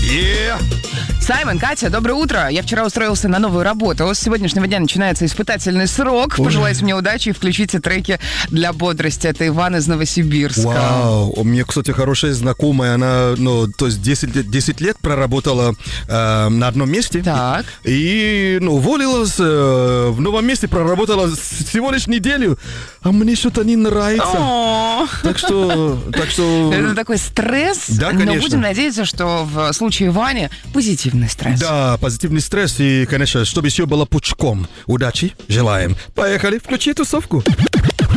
Саймон, Катя, доброе утро. Я вчера устроился на новую работу. С сегодняшнего дня начинается испытательный срок. Пожелайте мне удачи и включите треки для бодрости. Это Иван из Новосибирска. Вау, у меня, кстати, хорошая знакомая. Она, то есть 10 лет проработала на одном месте. Так. И, уволилась, в новом месте проработала всего лишь неделю. А мне что-то не нравится. Так что... Это такой стресс. Да, конечно. Но будем надеяться, что в случае Вани позитивный стресс. Да, позитивный стресс. И, конечно, чтобы все было пучком. Удачи желаем. Поехали, включи тусовку.